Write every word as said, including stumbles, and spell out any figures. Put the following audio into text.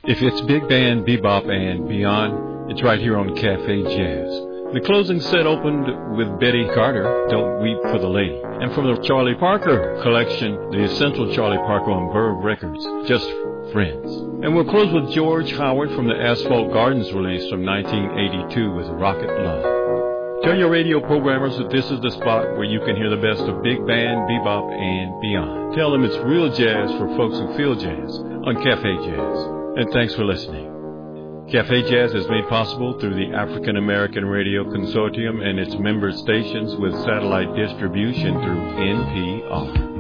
If it's big band, bebop, and beyond, it's right here on Cafe Jazz. The closing set opened with Betty Carter, Don't Weep for the Lady. And from the Charlie Parker collection, the Essential Charlie Parker on Verve Records, Just Friends. And we'll close with George Howard from the Asphalt Gardens release from nineteen eighty-two with Rocket Love. Tell your radio programmers that this is the spot where you can hear the best of big band, bebop, and beyond. Tell them it's real jazz for folks who feel jazz on Cafe Jazz. And thanks for listening. Cafe Jazz is made possible through the African American Radio Consortium and its member stations with satellite distribution through N P R.